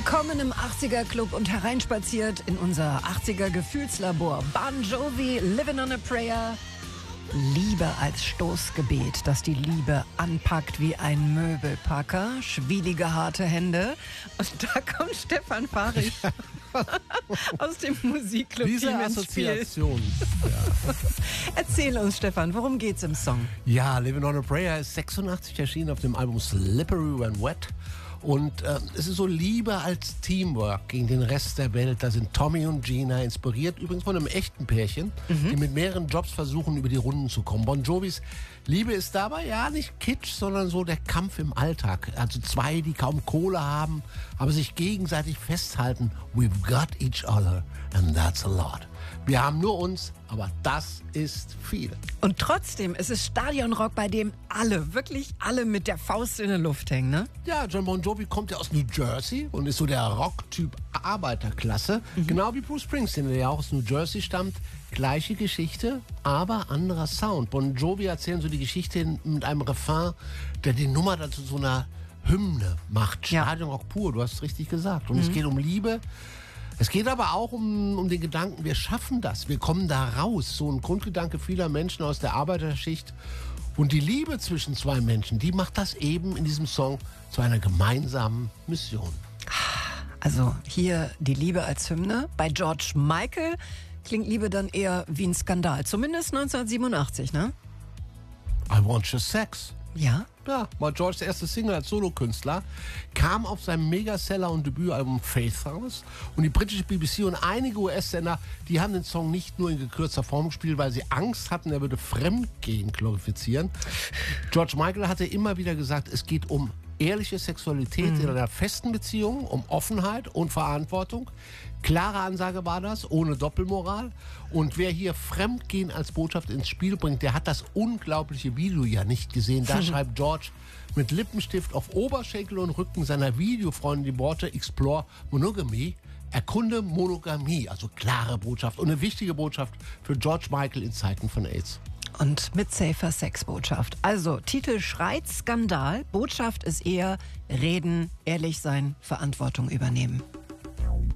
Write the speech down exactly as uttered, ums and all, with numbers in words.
Willkommen im achtziger-Club und hereinspaziert in unser achtziger-Gefühlslabor. Bon Jovi, Living on a Prayer. Liebe als Stoßgebet, das die Liebe anpackt wie ein Möbelpacker. Schwielige, harte Hände. Und da kommt Stefan Fahrig aus dem Musikclub. Diese Assoziation. Ja. Erzähl uns, Stefan, worum geht's im Song? Ja, Living on a Prayer ist sechsundachtzig erschienen auf dem Album Slippery When Wet. Und äh, es ist so Liebe als Teamwork gegen den Rest der Welt. Da sind Tommy und Gina inspiriert, übrigens von einem echten Pärchen, mhm. die mit mehreren Jobs versuchen, über die Runden zu kommen. Bon Jovis Liebe ist dabei ja nicht Kitsch, sondern so der Kampf im Alltag. Also zwei, die kaum Kohle haben, aber sich gegenseitig festhalten. We've got each other and that's a lot. Wir haben nur uns, aber das ist viel. Und trotzdem ist es Stadionrock, bei dem alle, wirklich alle mit der Faust in der Luft hängen, ne? Ja, John Bon Jovi kommt ja aus New Jersey und ist so der Rocktyp Arbeiterklasse. Mhm. Genau wie Bruce Springsteen, der ja auch aus New Jersey stammt. Gleiche Geschichte, aber anderer Sound. Bon Jovi erzählen so die Geschichte mit einem Refrain, der die Nummer dazu so einer Hymne macht. Ja. Stadionrock pur, du hast es richtig gesagt. Und mhm. es geht um Liebe. Es geht aber auch um, um den Gedanken, wir schaffen das, wir kommen da raus. So ein Grundgedanke vieler Menschen aus der Arbeiterschicht. Und die Liebe zwischen zwei Menschen, die macht das eben in diesem Song zu einer gemeinsamen Mission. Also hier die Liebe als Hymne. Bei George Michael klingt Liebe dann eher wie ein Skandal. Zumindest neunzehnhundertsiebenundachtzig, ne? I Want Your Sex. Ja? Ja, war Georges erste Single als Solokünstler, kam auf seinem Megaseller und Debütalbum Faith raus. Und die britische B B C und einige U S-Sender, die haben den Song nicht nur in gekürzter Form gespielt, weil sie Angst hatten, er würde Fremdgehen glorifizieren. George Michael hatte immer wieder gesagt, es geht um ehrliche Sexualität mhm. in einer festen Beziehung, um Offenheit und Verantwortung. Klare Ansage war das, ohne Doppelmoral. Und wer hier Fremdgehen als Botschaft ins Spiel bringt, der hat das unglaubliche Video ja nicht gesehen. Da schreibt George mit Lippenstift auf Oberschenkel und Rücken seiner Videofreundin die Worte Explore Monogamy. Erkunde Monogamie, also klare Botschaft und eine wichtige Botschaft für George Michael in Zeiten von AIDS. Und mit safer Sex-Botschaft. Also, Titel schreit Skandal, Botschaft ist eher reden, ehrlich sein, Verantwortung übernehmen.